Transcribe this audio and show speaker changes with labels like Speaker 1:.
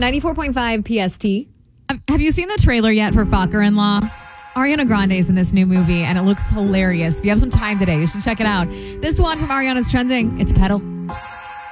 Speaker 1: 94.5 PST.
Speaker 2: Have you seen the trailer yet for Fucker-in-Law? Ariana Grande is in this new movie, and it looks hilarious. If you have some time today, you should check it out. This one from Ariana's trending. It's Pedal.